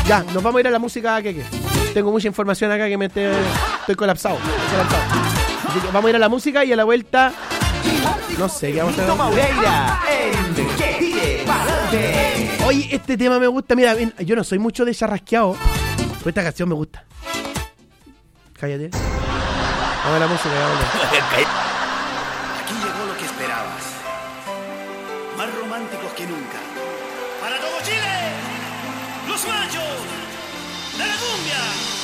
Ya, nos vamos a ir a la música, que tengo mucha información acá que estoy colapsado. Así que vamos a ir a la música y a la vuelta... No sé, ¿qué vamos a hacer? Maureira, en Que Tire Pa'lante. Oye, este tema me gusta. Mira, yo no soy mucho de charrasqueado, pero esta canción me gusta. Cállate. Vamos a la música, Aquí llegó lo que esperabas. Más románticos que nunca. Para todo Chile, los machos de la cumbia.